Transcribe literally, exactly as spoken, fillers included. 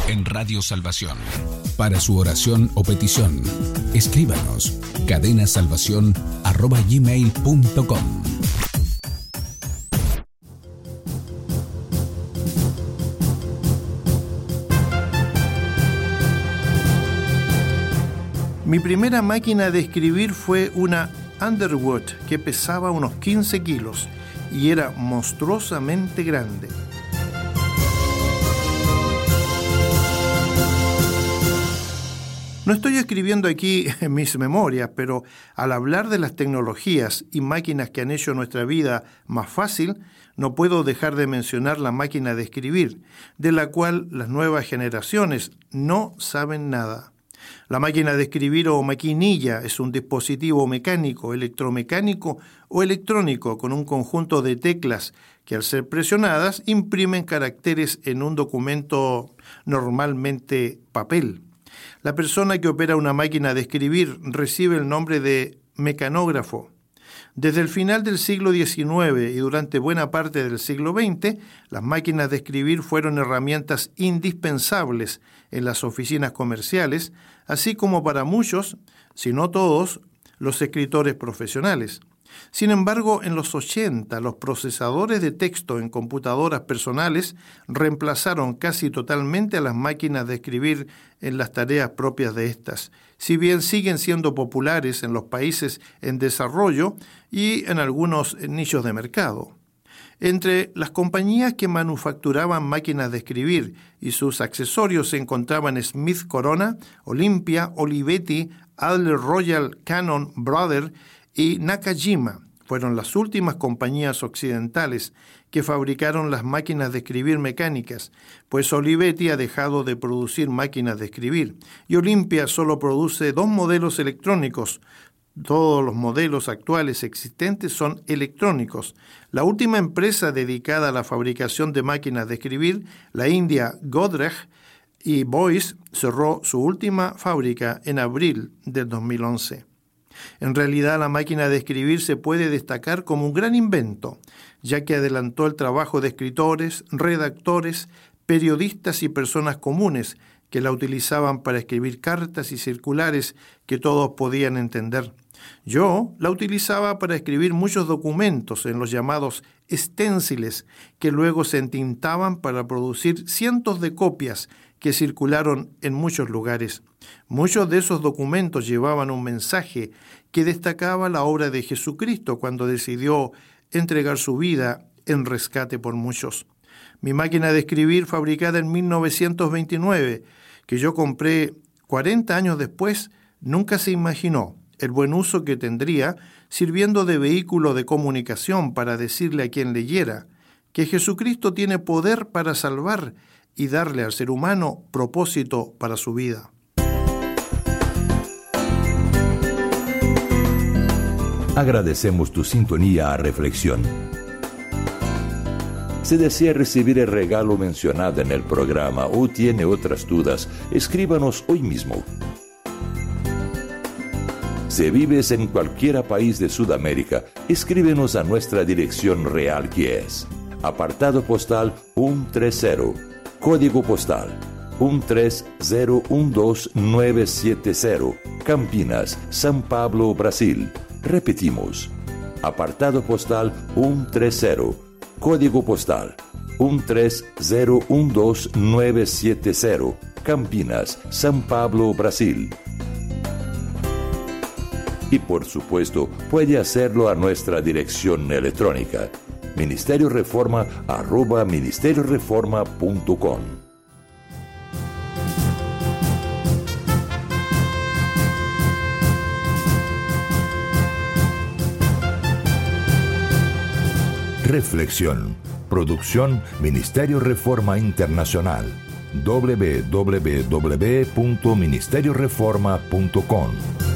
en Radio Salvación. Para su oración o petición, escríbanos cadenasalvación arroba gmail punto com. Mi primera máquina de escribir fue una Underwood que pesaba unos quince kilos y era monstruosamente grande. No estoy escribiendo aquí mis memorias, pero al hablar de las tecnologías y máquinas que han hecho nuestra vida más fácil, no puedo dejar de mencionar la máquina de escribir, de la cual las nuevas generaciones no saben nada. La máquina de escribir o maquinilla es un dispositivo mecánico, electromecánico o electrónico con un conjunto de teclas que al ser presionadas imprimen caracteres en un documento, normalmente papel. La persona que opera una máquina de escribir recibe el nombre de mecanógrafo. Desde el final del siglo diecinueve y durante buena parte del siglo veinte, las máquinas de escribir fueron herramientas indispensables en las oficinas comerciales, así como para muchos, si no todos, los escritores profesionales. Sin embargo, en los ochenta, los procesadores de texto en computadoras personales reemplazaron casi totalmente a las máquinas de escribir en las tareas propias de estas, si bien siguen siendo populares en los países en desarrollo y en algunos nichos de mercado. Entre las compañías que manufacturaban máquinas de escribir y sus accesorios se encontraban Smith Corona, Olympia, Olivetti, Adler Royal, Canon, Brother y Nakajima. Fueron las últimas compañías occidentales que fabricaron las máquinas de escribir mecánicas, pues Olivetti ha dejado de producir máquinas de escribir y Olympia solo produce dos modelos electrónicos. Todos los modelos actuales existentes son electrónicos. La última empresa dedicada a la fabricación de máquinas de escribir, la india Godrej y Boyce, cerró su última fábrica en abril del dos mil once. En realidad, la máquina de escribir se puede destacar como un gran invento, ya que adelantó el trabajo de escritores, redactores, periodistas y personas comunes que la utilizaban para escribir cartas y circulares que todos podían entender. Yo la utilizaba para escribir muchos documentos en los llamados esténciles, que luego se entintaban para producir cientos de copias que circularon en muchos lugares. Muchos de esos documentos llevaban un mensaje que destacaba la obra de Jesucristo cuando decidió entregar su vida en rescate por muchos. Mi máquina de escribir, fabricada en mil novecientos veintinueve, que yo compré cuarenta años después, nunca se imaginó el buen uso que tendría sirviendo de vehículo de comunicación para decirle a quien leyera que Jesucristo tiene poder para salvar y darle al ser humano propósito para su vida. Agradecemos tu sintonía a Reflexión. Si desea recibir el regalo mencionado en el programa o tiene otras dudas, escríbanos hoy mismo. Si vives en cualquier país de Sudamérica, escríbenos a nuestra dirección real, que es apartado postal ciento treinta, código postal uno tres cero uno dos nueve siete cero, Campinas, São Paulo, Brasil. Repetimos, apartado postal ciento treinta, código postal uno tres cero uno dos nueve siete cero, Campinas, São Paulo, Brasil. Y por supuesto, puede hacerlo a nuestra dirección electrónica, ministerio reforma arroba ministerio reforma punto com. Reflexión. Producción Ministerio Reforma Internacional. doble u doble u doble u punto ministerio reforma punto com.